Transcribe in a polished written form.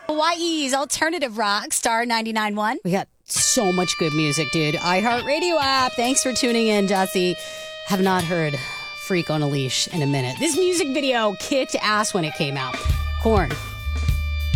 Hawaii's alternative rock, Star 99.1. We got so much good music, dude. iHeartRadio app. Thanks for tuning in, Jesse. Have not heard Freak on a Leash in a minute. This music video kicked ass when it came out. Korn.